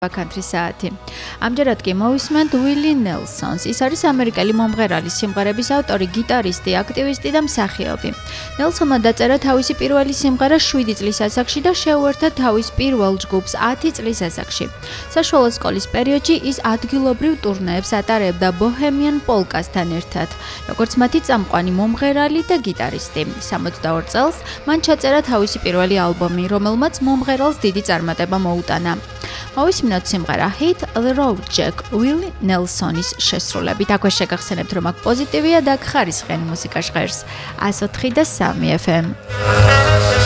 Country საათი. ამჯერად კი მოვისმენთ Willie Nelsons. ის არის ამერიკელი მომღერალი, სიმღერების ავტორი, გიტარისტი, აქტივისტი და მსახიობი. ნელსონმა დაწერა თავისი პირველი სიმღერა 7 წლის ასაკში და შეუერთა თავის პირველ ჯგუფს 10 წლის ასაკში. საშუალო სკოლის პერიოდში ის ადგილობრივ ტურნეებს ატარებდა Bohemian Polka-სთან ერთად, როგორც მათი წამყვანი მომღერალი და გიტარისტი. 62 წელს მან ჩაწერა თავისი პირველი ალბომი, რომელმაც მომღერალს დიდი წარმატება მოუტანა. მოვისმინოთ სიმღერა Hit the Road Jack Willie Nelsonis შესრულებით. აქვე შეგახსენებთ, რომ აქ პოზიტივია და ხარისხიანი მუსიკა ჟღერს 104 და 3 FM.